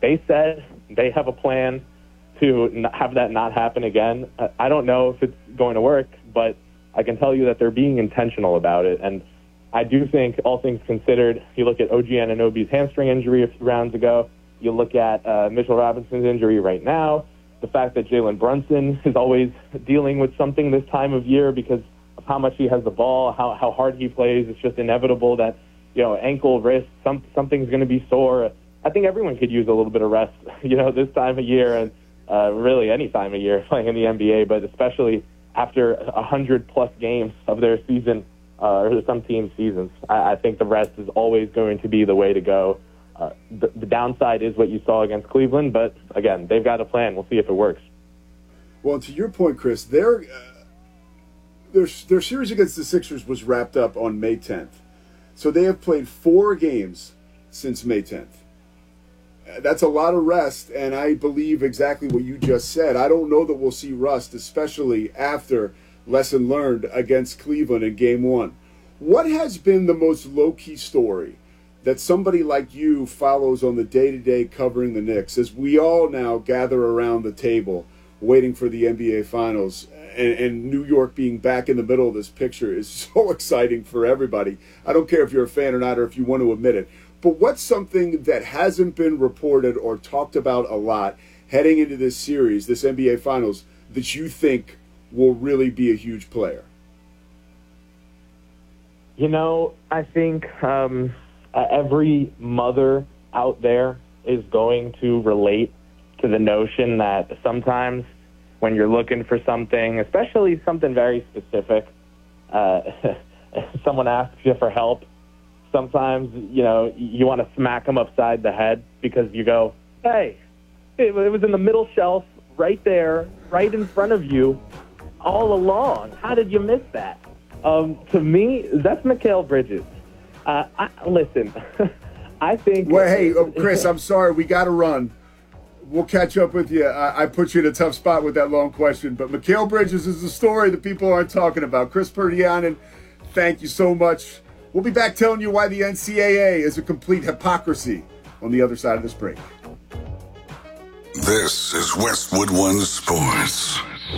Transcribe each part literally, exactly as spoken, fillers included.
they said they have a plan to not have that not happen again. I don't know if it's going to work, but I can tell you that they're being intentional about it. And I do think, all things considered, you look at O G Anunoby's hamstring injury a few rounds ago, you look at uh, Mitchell Robinson's injury right now, the fact that Jalen Brunson is always dealing with something this time of year because of how much he has the ball, how, how hard he plays. It's just inevitable that, you know, ankle, wrist, some, something's going to be sore. I think everyone could use a little bit of rest, you know, this time of year and uh, really any time of year playing in the N B A, but especially after one hundred plus games of their season, uh, or some team seasons. I, I think the rest is always going to be the way to go. Uh, the, the downside is what you saw against Cleveland, but again, they've got a plan. We'll see if it works. Well, to your point, Chris, their, uh, their, their series against the Sixers was wrapped up on May tenth. So they have played four games since May tenth. That's a lot of rest, and I believe exactly what you just said. I don't know that we'll see rust, especially after lesson learned against Cleveland in game one. What has been the most low-key story that somebody like you follows on the day-to-day covering the Knicks as we all now gather around the table waiting for the N B A Finals, and, and New York being back in the middle of this picture is so exciting for everybody. I don't care if you're a fan or not or if you want to admit it. But what's something that hasn't been reported or talked about a lot heading into this series, this N B A Finals, that you think will really be a huge player? You know, I think um, uh, every mother out there is going to relate to the notion that sometimes when you're looking for something, especially something very specific, uh, someone asks you for help, sometimes, you know, you want to smack them upside the head because you go, hey, it was in the middle shelf right there, right in front of you all along. How did you miss that? Um, to me, that's Mikal Bridges. Uh, I, listen, I think... Well, hey, oh, Chris, I'm sorry. We got to run. We'll catch up with you. I, I put you in a tough spot with that long question, but Mikal Bridges is the story that people aren't talking about. Chris Perdianen, thank you so much. We'll be back telling you why the N C double A is a complete hypocrisy on the other side of this break. This is Westwood One Sports.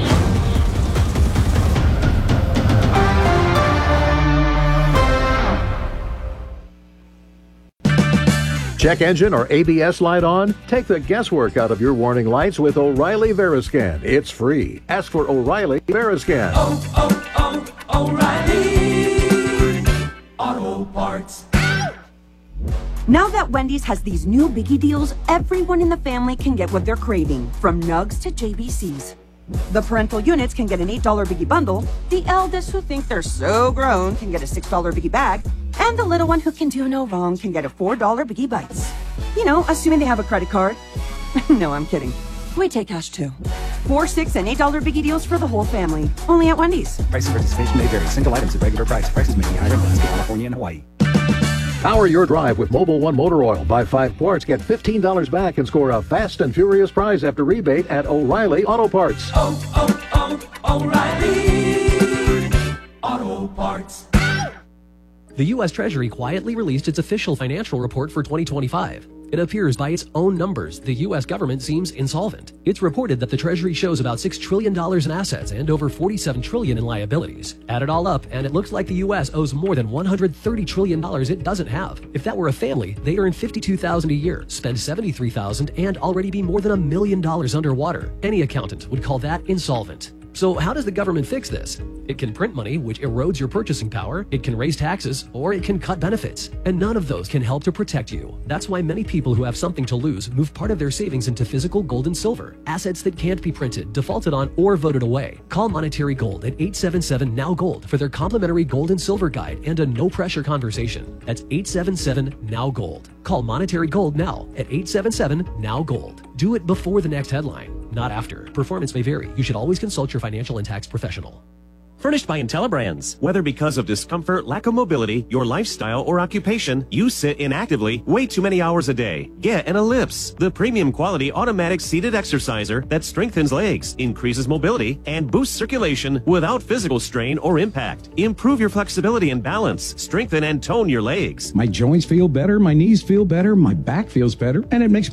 Check engine or A B S light on? Take the guesswork out of your warning lights with O'Reilly Veriscan. It's free. Ask for O'Reilly Veriscan. Oh, oh, oh, O'Reilly Auto Parts. Now that Wendy's has these new biggie deals, everyone in the family can get what they're craving, from nugs to J B Cs. The parental units can get an eight dollar biggie bundle, the eldest who think they're so grown can get a six dollar biggie bag, and the little one who can do no wrong can get a four dollar biggie bites. You know, assuming they have a credit card. No, I'm kidding. We take cash too. Four, six, and eight dollar biggie deals for the whole family. Only at Wendy's. Price and participation may vary. Single items at regular price. Prices may be higher in Alaska, California, and Hawaii. Power your drive with Mobil one Motor Oil. Buy five quarts, get fifteen dollars back, and score a fast and furious prize after rebate at O'Reilly Auto Parts. Oh, oh, oh, O'Reilly Auto Parts. The U S Treasury quietly released its official financial report for twenty twenty-five. It appears by its own numbers, the U S government seems insolvent. It's reported that the Treasury shows about six trillion dollars in assets and over forty-seven trillion dollars in liabilities. Add it all up, and it looks like the U S owes more than one hundred thirty trillion dollars it doesn't have. If that were a family, they earn fifty-two thousand dollars a year, spend seventy-three thousand dollars, and already be more than a million dollars underwater. Any accountant would call that insolvent. So how does the government fix this? It can print money, which erodes your purchasing power, it can raise taxes, or it can cut benefits. And none of those can help to protect you. That's why many people who have something to lose move part of their savings into physical gold and silver, assets that can't be printed, defaulted on, or voted away. Call Monetary Gold at eight seven seven N O W Gold for their complimentary gold and silver guide and a no-pressure conversation. That's eight seven seven N O W Gold. Call Monetary Gold now at eight seven seven N O W Gold. Do it before the next headline, not after. Performance may vary. You should always consult your financial and tax professional. Furnished by IntelliBrands. Whether because of discomfort, lack of mobility, your lifestyle, or occupation, you sit inactively way too many hours a day. Get an Ellipse, the premium quality automatic seated exerciser that strengthens legs, increases mobility, and boosts circulation without physical strain or impact. Improve your flexibility and balance, strengthen and tone your legs. My joints feel better, my knees feel better, my back feels better, and it makes